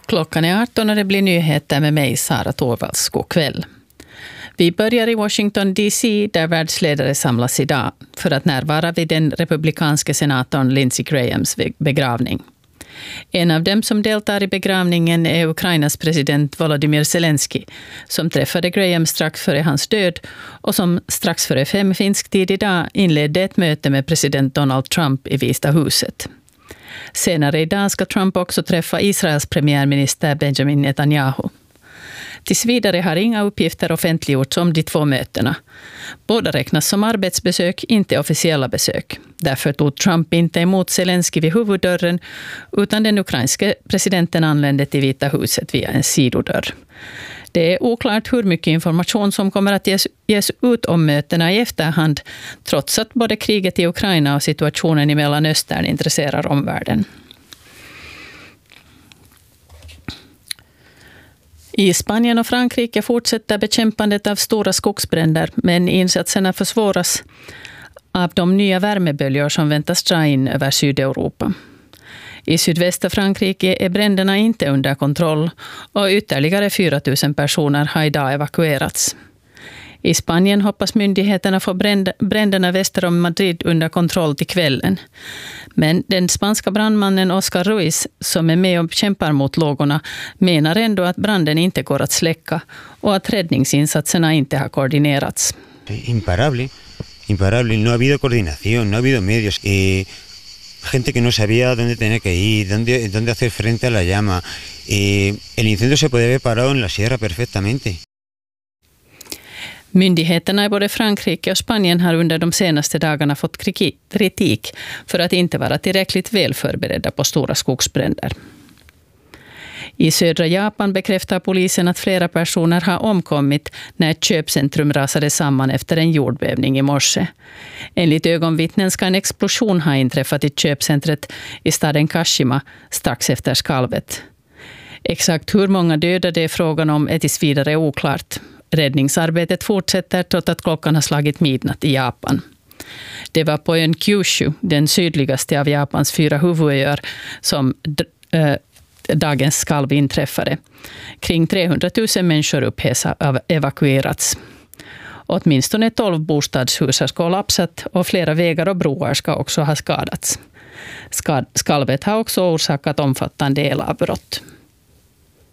Klockan är 18 och det blir nyheter med mig, Sara Torvalds. God kväll. Vi börjar i Washington DC där världsledare samlas idag för att närvara vid den republikanske senatorn Lindsey Grahams begravning. En av dem som deltar i begravningen är Ukrainas president Volodymyr Zelensky, som träffade Graham strax före hans död och som strax före 5 finsk tid idag inledde ett möte med president Donald Trump i Vita huset. Senare idag ska Trump också träffa Israels premiärminister Benjamin Netanyahu. Tills vidare har inga uppgifter offentliggjorts om de två mötena. Båda räknas som arbetsbesök, inte officiella besök. Därför tog Trump inte emot Zelensky vid huvuddörren, utan den ukrainske presidenten anlände till Vita huset via en sidodörr. Det är oklart hur mycket information som kommer att ges ut om mötena i efterhand, trots att både kriget i Ukraina och situationen i Mellanöstern intresserar omvärlden. I Spanien och Frankrike fortsätter bekämpandet av stora skogsbränder, men insatserna försvåras av de nya värmeböljor som väntas dra in över Sydeuropa. I sydvästra Frankrike är bränderna inte under kontroll och ytterligare 4 000 personer har idag evakuerats. I Spanien hoppas myndigheterna få bränderna väster om Madrid under kontroll till kvällen. Men den spanska brandmannen Oscar Ruiz, som är med och kämpar mot lågorna, menar ändå att branden inte går att släcka och att räddningsinsatserna inte har koordinerats. Imparable, no ha habido coordinación, no ha habido medios. Gente que no sabía dónde tenía que ir, dónde hacer frente a la llama. El incendio se puede haber parado en la sierra perfectamente. Myndigheterna i både Frankrike och Spanien har under de senaste dagarna fått kritik för att inte vara tillräckligt väl förberedda på stora skogsbränder. I södra Japan bekräftar polisen att flera personer har omkommit när ett köpcentrum rasade samman efter en jordbävning i morse. Enligt ögonvittnen ska en explosion ha inträffat i köpcentret i staden Kashima strax efter skalvet. Exakt hur många döda det är frågan om är tills vidare oklart. Räddningsarbetet fortsätter trots att klockan har slagit midnatt i Japan. Det var på ön Kyushu, den sydligaste av Japans 4 huvudöar, som dagens skalv inträffade. Kring 300 000 människor uppges ha evakuerats. Åtminstone 12 bostadshus har kollapsat och flera vägar och broar ska också ha skadats. Skalvet har också orsakat omfattande elavbrott.